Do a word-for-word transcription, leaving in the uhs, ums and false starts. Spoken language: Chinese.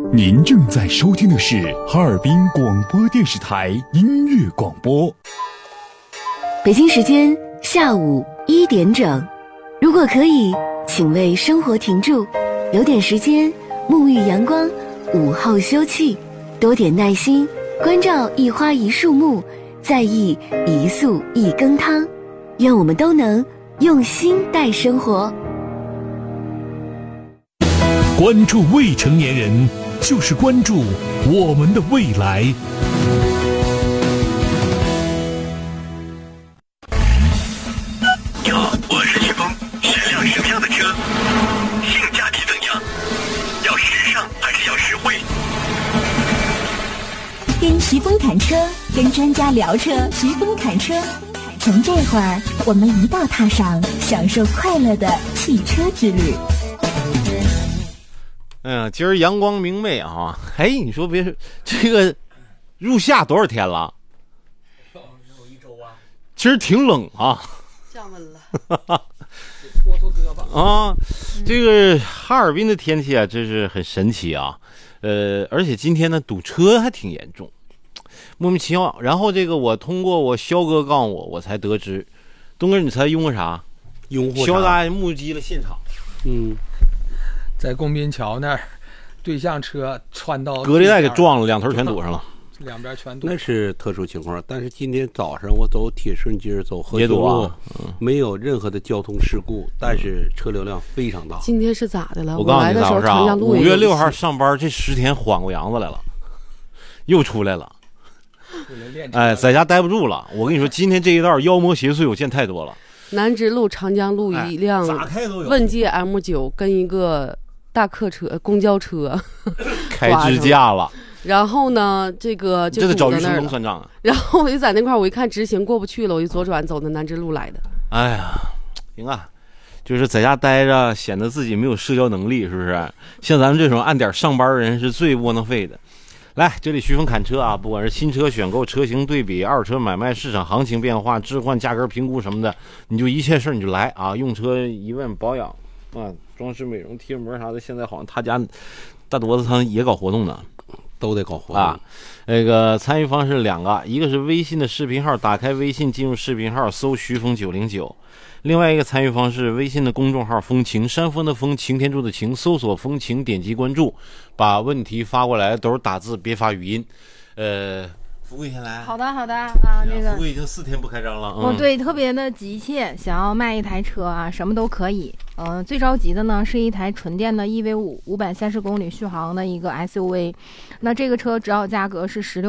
您正在收听的是哈尔滨广播电视台音乐广播。 北京时间下午一点整，如果可以，请为生活停住，留点时间沐浴阳光，午后休憩，多点耐心，关照一花一树木，在意一素一羹汤。愿我们都能用心待生活。 关注未成年人，就是关注我们的未来。 你好，我是徐峰，是辆什么样的车？性价比怎样？要时尚还是要实惠？ 跟徐峰谈车，跟专家聊车，徐峰谈车。从这会儿，我们一道踏上享受快乐的汽车之旅。 哎呀，今儿阳光明媚啊！哎，你说别这个入夏多少天了？ 有一周啊。 其实挺冷啊。 降温了。 搓搓胳膊啊！这个哈尔滨的天气啊，真是很神奇啊。呃，而且今天呢，堵车还挺严重。莫名其妙，然后这个我通过我肖哥告诉我，我才得知，东哥你猜用过啥？ 用过肖大爷目击了现场。 嗯，在公滨桥那儿，对向车穿到隔离带给撞了，两头全堵上了， 两边全堵。 那是特殊情况，但是今天早上我走铁顺街走和平路、啊嗯，没有任何的交通事故，但是车流量非常大。 今天是咋的了？ 我告诉你咋回事啊？五月六号上班，这十天缓过阳子来了，又出来了。哎，在家待不住了。我跟你说，今天这一道妖魔邪祟我见太多了。 南直路、长江路一辆问界 M 九跟一个大客车、公交车开支架了。 然后呢，这个就这得找于成功算账啊。 然后我就在那块儿，我一看直行过不去了，我就左转走的南直路来的。 哎呀，行啊，就是在家待着，显得自己没有社交能力，是不是？像咱们这种按点上班的人是最窝囊废的。来，这里徐峰侃车啊，不管是新车选购、车型对比、二车买卖、市场行情变化、置换价格评估什么的，你就一切事你就来啊。用车疑问、保养啊、装饰美容、贴膜啥的，现在好像他家大多子他也搞活动呢， 都得搞活动啊。那个参与方式两个，一个是微信的视频号，打开微信进入视频号搜徐峰九零九。另外一个参与方式，微信的公众号风情，山峰的风，擎天柱的擎，搜索风情，点击关注，把问题发过来，都是打字，别发语音。呃，富贵先来。 好的，好的啊，那个富贵已经四天不开张了。 嗯、哦，对，特别的急切，想要卖一台车啊，什么都可以。嗯、呃，最着急的呢是一台纯电的 E V 五，五百三十公里续航的一个 S U V。那这个车指导价格是十六。